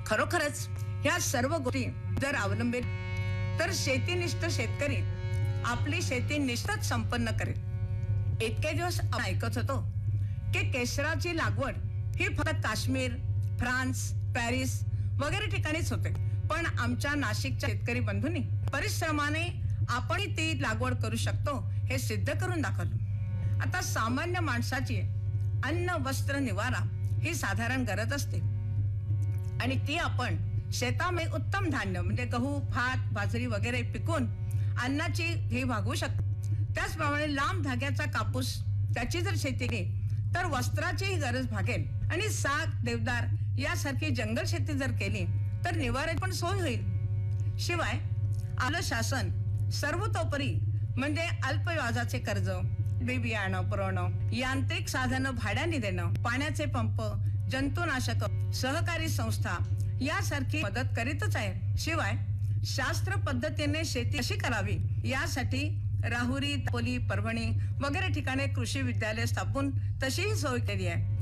खरोखरच ह्या सर्व गोष्टी जर अवलंबित तर शेतीनिष्ठ शेतकरी आपली शेती निष्ठच संपन्न करेल। इतके दिवस आपण ऐकत होतो की केशराची लागवड ही फक्त काश्मीर, फ्रान्स, पॅरिस वगैरे ठिकाणीच होते, पण आमच्या नाशिकच्या शेतकरी बंधूंनी परिश्रमाने आपण ती लागवड करू शकतो हे सिद्ध करून दाखवलं। आता सामान्य माणसाची अन्न, वस्त्र, निवारा ही साधारण गरज असते आणि ती आपण शेतामध्ये उत्तम धान्य म्हणजे गहू, भात, बाजरी वगैरे पिकून अन्नाची ही भागवू शकतो। त्याचप्रमाणे लांब धाग्याचा कापूस त्याची जर शेती केली तर वस्त्राचीही गरज भागेल आणि साग, देवदार यासारखी जंगल शेती जर केली तर निवाऱ्याची पण सोय होईल। शिवाय आपलं शासन सर्वतोपरी म्हणजे अल्प व्याजाचे कर्ज, बियाणं पुरवणं, यांत्रिक साधनं भाड्याने देणं, पाण्याचे पंप, जंतुनाशक, सहकारी संस्था यासारखी मदत करीतच आहे। शिवाय शास्त्र पद्धतीने शेती कशी करावी यासाठी राहुरी, दापोली, परभणी वगैरे ठिकाणी कृषी विद्यालय स्थापून तशीही सोय केली आहे।